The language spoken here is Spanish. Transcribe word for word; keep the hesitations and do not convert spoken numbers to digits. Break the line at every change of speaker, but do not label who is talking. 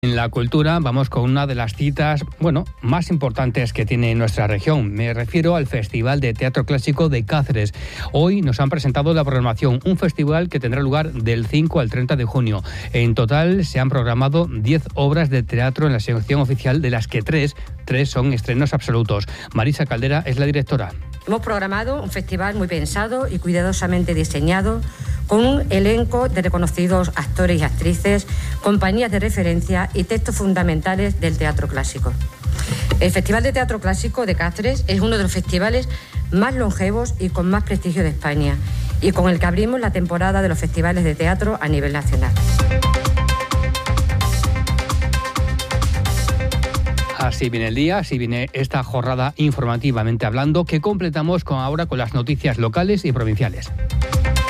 En la cultura vamos con una de las citas, bueno, más importantes que tiene nuestra región. Me refiero al Festival de Teatro Clásico de Cáceres. Hoy nos han presentado la programación, un festival que tendrá lugar del cinco al treinta de junio. En total se han programado diez obras de teatro en la sección oficial, de las que tres, tres son estrenos absolutos. Marisa Caldera es la directora.
Hemos programado un festival muy pensado y cuidadosamente diseñado, con un elenco de reconocidos actores y actrices, compañías de referencia y textos fundamentales del teatro clásico. El Festival de Teatro Clásico de Cáceres es uno de los festivales más longevos y con más prestigio de España, y con el que abrimos la temporada de los festivales de teatro a nivel nacional.
Así viene el día, así viene esta jornada informativamente hablando, que completamos con ahora con las noticias locales y provinciales.